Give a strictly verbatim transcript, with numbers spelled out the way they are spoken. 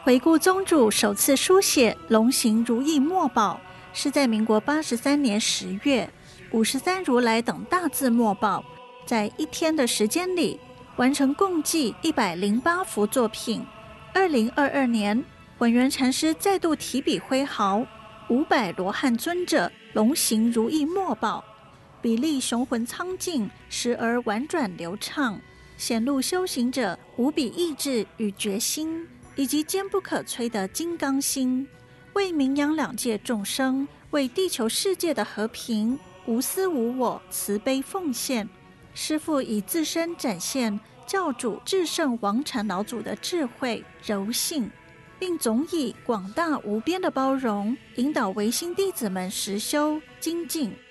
回顾宗主首次书写龙行如意墨宝，是在民国八十三年十月，五十三如来等大字墨宝在一天的时间里完成共计一百零八幅作品。二零二二年，文渊禅师再度提笔挥毫，五百罗汉尊者龙行如意墨宝，比例雄浑苍劲，时而婉转流畅，显露修行者无比意志与决心，以及坚不可摧的金刚心，为名扬两界众生，为地球世界的和平无私无我慈悲奉献。师父以自身展现教主至圣王禅老祖的智慧柔性，并总以广大无边的包容引导唯心弟子们实修精进。